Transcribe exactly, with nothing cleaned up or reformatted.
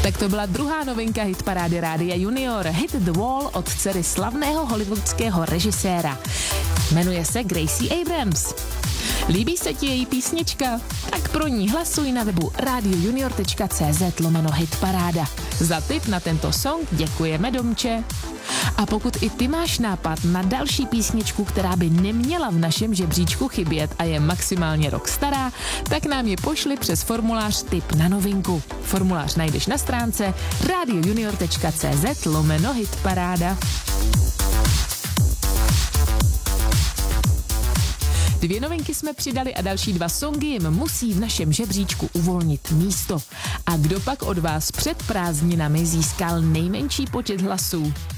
Tak to byla druhá novinka hitparády Rádia Junior, Hit the Wall od dcery slavného hollywoodského režiséra. Jmenuje se Gracie Abrams. Líbí se ti její písnička? Tak pro ní hlasuj na webu radiojunior.cz lomeno hitparáda. Za tip na tento song děkujeme, Domče. A pokud i ty máš nápad na další písničku, která by neměla v našem žebříčku chybět a je maximálně rok stará, tak nám ji pošli přes formulář Tip na novinku. Formulář najdeš na stránce radiojunior.cz lomeno hitparáda. Dvě novinky jsme přidali a další dva songy jim musí v našem žebříčku uvolnit místo. A kdo pak od vás před prázdninami získal nejmenší počet hlasů?